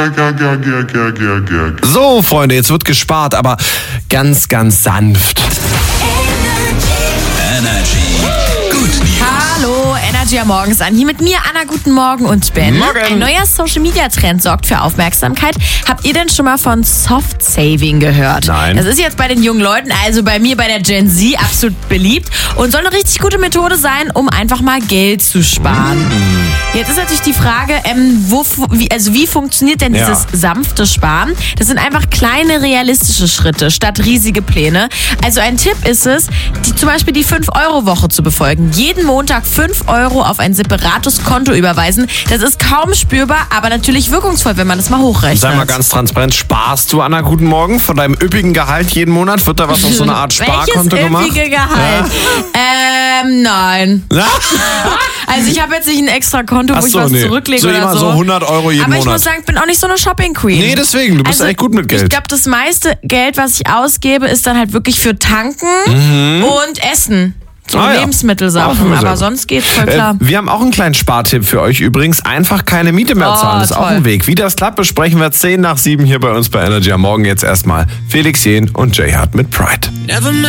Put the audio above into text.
So, Freunde, jetzt wird gespart, aber ganz, ganz sanft. Hallo, Energy am Morgen ist an. Hier mit mir, Anna, guten Morgen und Ben. Morgen. Ein neuer Social-Media-Trend sorgt für Aufmerksamkeit. Habt ihr denn schon mal von Soft-Saving gehört? Nein. Das ist jetzt bei den jungen Leuten, also bei mir, bei der Gen Z, absolut beliebt und soll eine richtig gute Methode sein, um einfach mal Geld zu sparen. Jetzt ist natürlich die Frage, wie funktioniert denn dieses sanfte Sparen? Das sind einfach kleine, realistische Schritte statt riesige Pläne. Also ein Tipp ist es, zum Beispiel die 5-Euro-Woche zu befolgen. Jeden Montag 5 Euro auf ein separates Konto überweisen. Das ist kaum spürbar, aber natürlich wirkungsvoll, wenn man das mal hochrechnet. Sei mal ganz transparent, sparst du, Anna, guten Morgen? Von deinem üppigen Gehalt jeden Monat? Wird da was auf so eine Art Sparkonto gemacht? Welches üppige Gehalt? Nein. Also ich habe jetzt nicht ein extra Konto, wo ich was zurücklege so oder immer so. So 100 Euro jeden Monat. Aber ich muss sagen, ich bin auch nicht so eine Shopping-Queen. Nee, deswegen, du bist echt gut mit Geld. Ich glaube, das meiste Geld, was ich ausgebe, ist dann halt wirklich für Tanken und Essen. So Lebensmittelsachen, aber sonst geht's voll klar. Wir haben auch einen kleinen Spartipp für euch übrigens. Einfach keine Miete mehr zahlen, ist auch ein Weg. Wie das klappt, besprechen wir 10 nach 7 hier bei uns bei Energy am Morgen. Jetzt erstmal Felix Jähn und Jay Hart mit Pride.